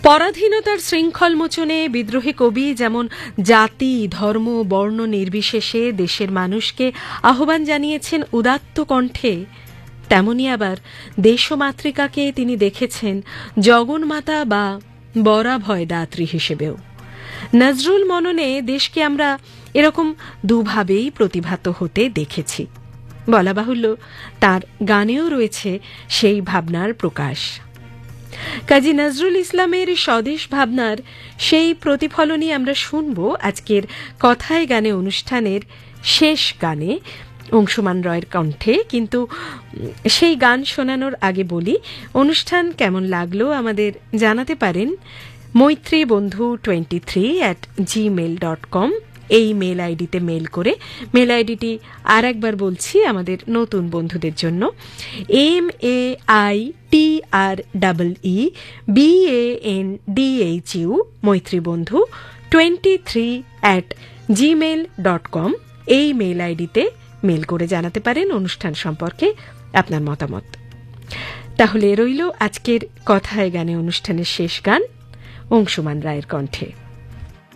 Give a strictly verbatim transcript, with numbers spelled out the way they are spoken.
পরাধীনতার শৃঙ্খল মোচনে বিদ্রোহী কবি যেমন জাতি, ধর্ম, বর্ণ নির্বিশেষে দেশের মানুষকে আহ্বান জানিয়েছেন উদাত্ত কণ্ঠে, তেমনি আবার দেশমাতৃকাকে তিনি দেখেছেন জগন্মাতা বা বরাভয় দাত্রী হিসেবেও। নজরুল মননে দেশকে আমরা এরকম দুভাবেই প্রতিভাত হতে দেখেছি। বলা বাহুল্য, তার গানেও রয়েছে সেই ভাবনার প্রকাশ। কাজী নজরুল ইসলামের স্বদেশ ভাবনার সেই প্রতিফলনই আমরা শুনব আজকের কথায় গানে অনুষ্ঠানের শেষ গানে অংশুমান রয়ের কণ্ঠে। কিন্তু সেই গান শোনানোর আগে বলি, অনুষ্ঠান কেমন লাগলো আমাদের জানাতে পারেন মৈত্রী বন্ধু twenty three at Gmail dot com এই মেল আইডিতে মেল করে। মেল আইডিটি আর একবার বলছি আমাদের নতুন বন্ধুদের জন্য, M A I T R double E B A N D H U মৈত্রী বন্ধু twenty three at Gmail dot com এই মেল আইডিতে মেল করে জানাতে পারেন অনুষ্ঠান সম্পর্কে আপনার মতামত। তাহলে রইল আজকের কথায় গানে অনুষ্ঠানের শেষ গান অংশুমান রায়ের কণ্ঠে।